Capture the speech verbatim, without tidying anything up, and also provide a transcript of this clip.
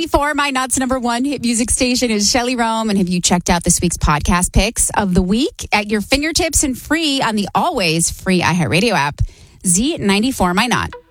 ninety-four, my Nuts number one hit music station is Shelley Rome. And have you checked out this week's podcast picks of the week at your fingertips and free on the always free iHeartRadio app? Z ninety-four, my Not.